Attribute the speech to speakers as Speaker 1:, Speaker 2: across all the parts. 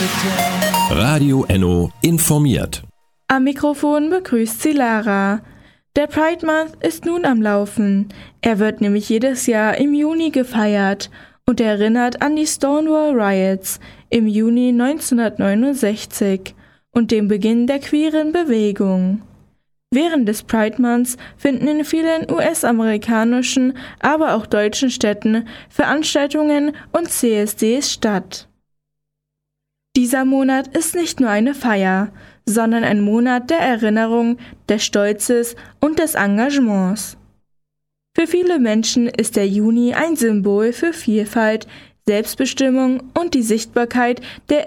Speaker 1: Radio Enno informiert.
Speaker 2: Am Mikrofon begrüßt sie Lara. Der Pride Month ist nun am Laufen. Er wird nämlich jedes Jahr im Juni gefeiert und erinnert an die Stonewall Riots im Juni 1969 und den Beginn der queeren Bewegung. Während des Pride Months finden in vielen US-amerikanischen, aber auch deutschen Städten Veranstaltungen und CSDs statt. Dieser Monat ist nicht nur eine Feier, sondern ein Monat der Erinnerung, des Stolzes und des Engagements. Für viele Menschen ist der Juni ein Symbol für Vielfalt, Selbstbestimmung und die Sichtbarkeit der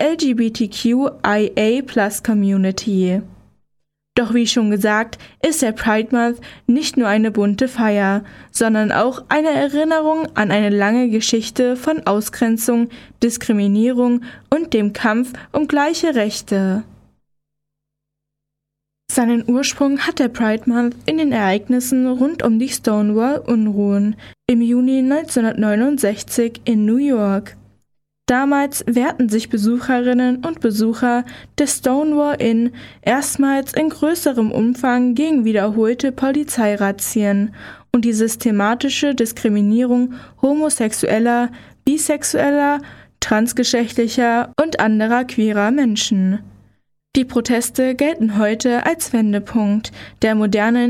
Speaker 2: LGBTQIA+-Community. Doch wie schon gesagt, ist der Pride Month nicht nur eine bunte Feier, sondern auch eine Erinnerung an eine lange Geschichte von Ausgrenzung, Diskriminierung und dem Kampf um gleiche Rechte. Seinen Ursprung hat der Pride Month in den Ereignissen rund um die Stonewall-Unruhen im Juni 1969 in New York. Damals wehrten sich Besucherinnen und Besucher des Stonewall Inn erstmals in größerem Umfang gegen wiederholte Polizeirazzien und die systematische Diskriminierung homosexueller, bisexueller, transgeschlechtlicher und anderer queerer Menschen. Die Proteste gelten heute als Wendepunkt der modernen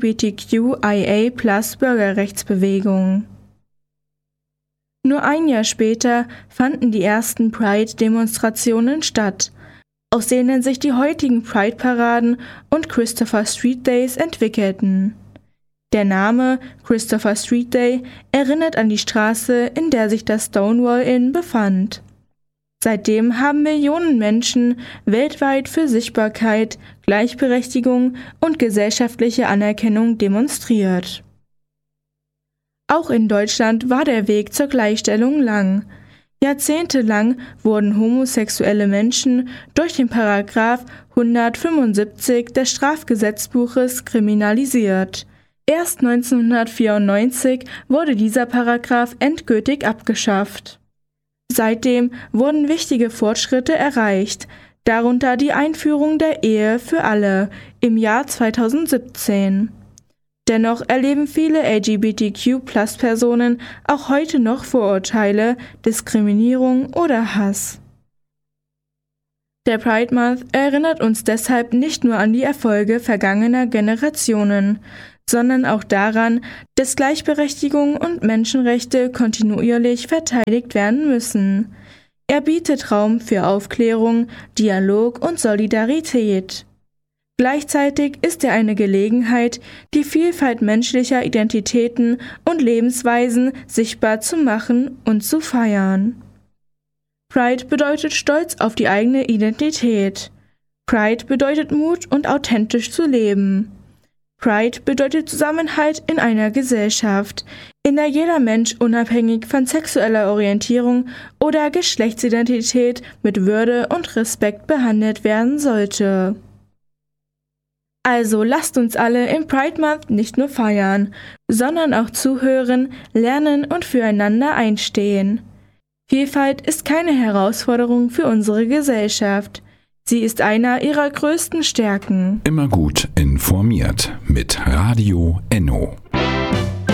Speaker 2: LGBTQIA+-Bürgerrechtsbewegung. Nur ein Jahr später fanden die ersten Pride-Demonstrationen statt, aus denen sich die heutigen Pride-Paraden und Christopher Street Days entwickelten. Der Name Christopher Street Day erinnert an die Straße, in der sich das Stonewall Inn befand. Seitdem haben Millionen Menschen weltweit für Sichtbarkeit, Gleichberechtigung und gesellschaftliche Anerkennung demonstriert. Auch in Deutschland war der Weg zur Gleichstellung lang. Jahrzehntelang wurden homosexuelle Menschen durch den Paragraph 175 des Strafgesetzbuches kriminalisiert. Erst 1994 wurde dieser Paragraph endgültig abgeschafft. Seitdem wurden wichtige Fortschritte erreicht, darunter die Einführung der Ehe für alle im Jahr 2017. Dennoch erleben viele LGBTQ+-Personen auch heute noch Vorurteile, Diskriminierung oder Hass. Der Pride Month erinnert uns deshalb nicht nur an die Erfolge vergangener Generationen, sondern auch daran, dass Gleichberechtigung und Menschenrechte kontinuierlich verteidigt werden müssen. Er bietet Raum für Aufklärung, Dialog und Solidarität. Gleichzeitig ist er eine Gelegenheit, die Vielfalt menschlicher Identitäten und Lebensweisen sichtbar zu machen und zu feiern. Pride bedeutet Stolz auf die eigene Identität. Pride bedeutet Mut und authentisch zu leben. Pride bedeutet Zusammenhalt in einer Gesellschaft, in der jeder Mensch unabhängig von sexueller Orientierung oder Geschlechtsidentität mit Würde und Respekt behandelt werden sollte. Also lasst uns alle im Pride Month nicht nur feiern, sondern auch zuhören, lernen und füreinander einstehen. Vielfalt ist keine Herausforderung für unsere Gesellschaft. Sie ist einer ihrer größten Stärken.
Speaker 1: Immer gut informiert mit Radio Enno.